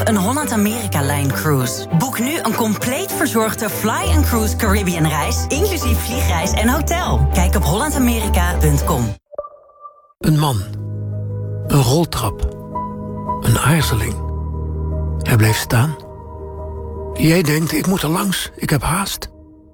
een Holland-Amerika-lijn-cruise. Boek nu een compleet verzorgde Fly & Cruise Caribbean-reis, inclusief vliegreis en hotel. Kijk op hollandamerika.com. Een man. Een roltrap. Een aarzeling. Hij bleef staan. Jij denkt, ik moet er langs, ik heb haast.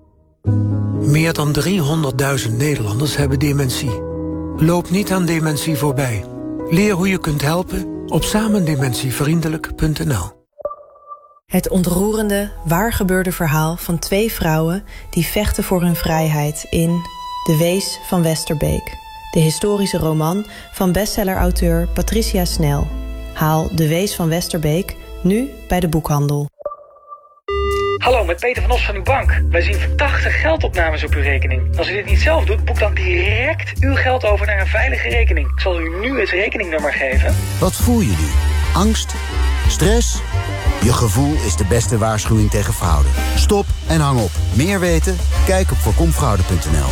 Meer dan 300.000 Nederlanders hebben dementie. Loop niet aan dementie voorbij. Leer hoe je kunt helpen op samendementievriendelijk.nl. Het ontroerende, waargebeurde verhaal van 2 vrouwen die vechten voor hun vrijheid in De Wees van Westerbeek. De historische roman van bestsellerauteur Patricia Snel. Haal De Wees van Westerbeek nu bij de boekhandel. Hallo, met Peter van Os van uw bank. Wij zien verdachte geldopnames op uw rekening. Als u dit niet zelf doet, boek dan direct uw geld over naar een veilige rekening. Ik zal u nu het rekeningnummer geven. Wat voel je nu? Angst? Stress? Je gevoel is de beste waarschuwing tegen fraude. Stop en hang op. Meer weten? Kijk op voorkomfraude.nl.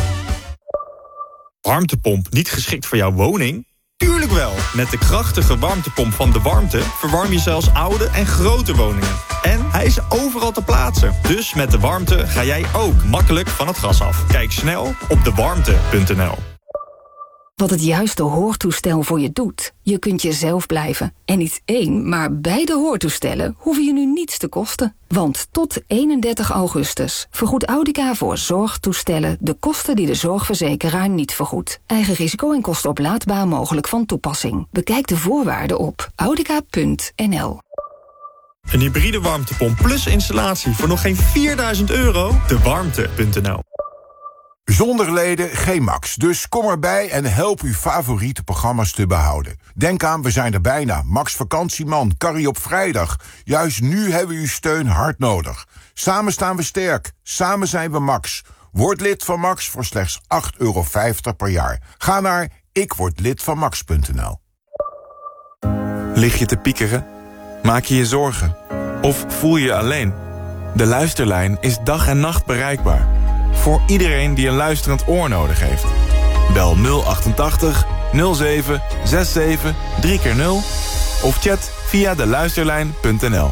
Warmtepomp niet geschikt voor jouw woning? Tuurlijk wel! Met de krachtige warmtepomp van De Warmte verwarm je zelfs oude en grote woningen. En hij is overal te plaatsen. Dus met De Warmte ga jij ook makkelijk van het gas af. Kijk snel op dewarmte.nl. Wat het juiste hoortoestel voor je doet. Je kunt jezelf blijven. En niet 1, maar beide hoortoestellen hoeven je nu niets te kosten. Want tot 31 augustus vergoedt Audica voor zorgtoestellen de kosten die de zorgverzekeraar niet vergoedt. Eigen risico en kosten oplaadbaar mogelijk van toepassing. Bekijk de voorwaarden op audica.nl. Een hybride warmtepomp plus installatie voor nog geen €4.000. Dewarmte.nl. Zonder leden geen Max, dus kom erbij en help uw favoriete programma's te behouden. Denk aan, we zijn er bijna. Max Vakantieman, Carrie op vrijdag. Juist nu hebben we uw steun hard nodig. Samen staan we sterk, samen zijn we Max. Word lid van Max voor slechts €8,50 per jaar. Ga naar ikwordlidvanmax.nl. Lig je te piekeren? Maak je je zorgen? Of voel je je alleen? De Luisterlijn is dag en nacht bereikbaar. Voor iedereen die een luisterend oor nodig heeft. Bel 088 07 67 3x0 of chat via deluisterlijn.nl.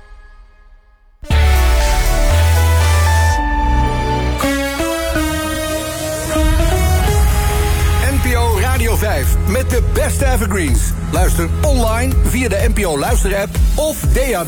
NPO Radio 5 met de beste evergreens. Luister online via de NPO Luisterapp of DAB+.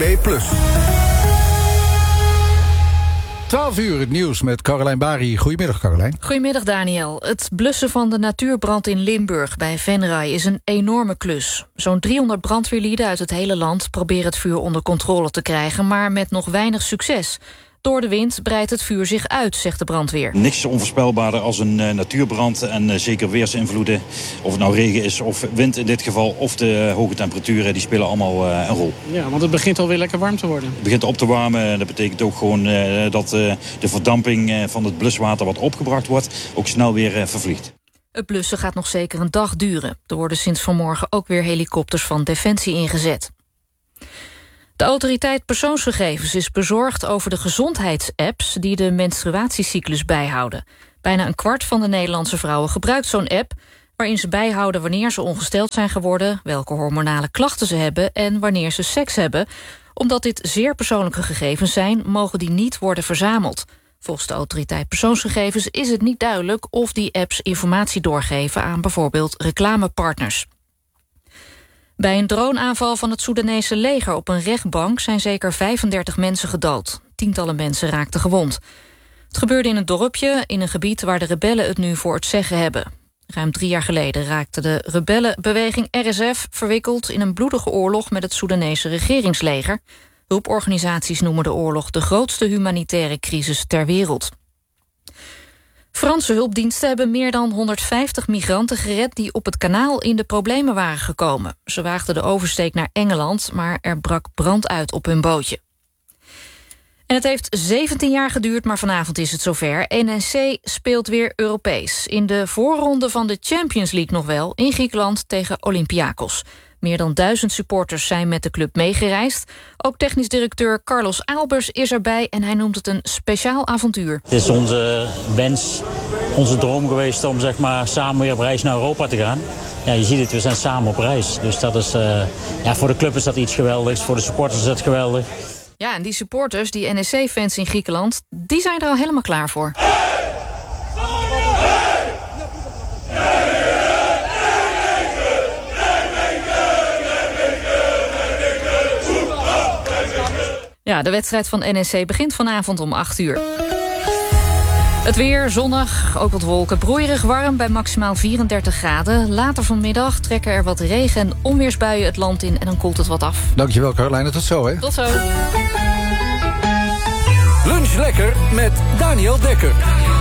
12 uur het nieuws met Carolijn Bari. Goedemiddag, Carolijn. Goedemiddag, Daniel. Het blussen van de natuurbrand in Limburg bij Venray is een enorme klus. Zo'n 300 brandweerlieden uit het hele land proberen het vuur onder controle te krijgen, maar met nog weinig succes. Door de wind breidt het vuur zich uit, zegt de brandweer. Niks onvoorspelbaarder als een natuurbrand en zeker weersinvloeden. Of het nou regen is of wind in dit geval of de hoge temperaturen, die spelen allemaal een rol. Ja, want het begint alweer lekker warm te worden. Het begint op te warmen. Dat betekent ook gewoon dat de verdamping van het bluswater wat opgebracht wordt ook snel weer vervliegt. Het blussen gaat nog zeker een dag duren. Er worden sinds vanmorgen ook weer helikopters van Defensie ingezet. De autoriteit persoonsgegevens is bezorgd over de gezondheidsapps die de menstruatiecyclus bijhouden. Bijna een kwart van de Nederlandse vrouwen gebruikt zo'n app, waarin ze bijhouden wanneer ze ongesteld zijn geworden, welke hormonale klachten ze hebben en wanneer ze seks hebben. Omdat dit zeer persoonlijke gegevens zijn, mogen die niet worden verzameld. Volgens de autoriteit persoonsgegevens is het niet duidelijk of die apps informatie doorgeven aan bijvoorbeeld reclamepartners. Bij een droneaanval van het Soedanese leger op een rechtbank zijn zeker 35 mensen gedood. Tientallen mensen raakten gewond. Het gebeurde in een dorpje in een gebied waar de rebellen het nu voor het zeggen hebben. Ruim 3 jaar geleden raakte de rebellenbeweging RSF verwikkeld in een bloedige oorlog met het Soedanese regeringsleger. Hulporganisaties noemen de oorlog de grootste humanitaire crisis ter wereld. Franse hulpdiensten hebben meer dan 150 migranten gered die op het kanaal in de problemen waren gekomen. Ze waagden de oversteek naar Engeland, maar er brak brand uit op hun bootje. En het heeft 17 jaar geduurd, maar vanavond is het zover. NEC speelt weer Europees. In de voorronde van de Champions League nog wel, in Griekenland tegen Olympiakos. Meer dan 1000 supporters zijn met de club meegereisd. Ook technisch directeur Carlos Albers is erbij en hij noemt het een speciaal avontuur. Het is onze wens, onze droom geweest om zeg maar, samen weer op reis naar Europa te gaan. Ja, je ziet het, we zijn samen op reis. Dus dat is, voor de club is dat iets geweldigs, voor de supporters is dat geweldig. Ja, en die supporters, die NEC-fans in Griekenland, die zijn er al helemaal klaar voor. Ja, de wedstrijd van NEC begint vanavond om 8:00. Het weer, zonnig, ook wat wolken, broeierig warm bij maximaal 34 graden. Later vanmiddag trekken er wat regen- en onweersbuien het land in en dan koelt het wat af. Dankjewel, Caroline. Tot zo, hè? Tot zo. Lunch lekker met Daniel Dekker.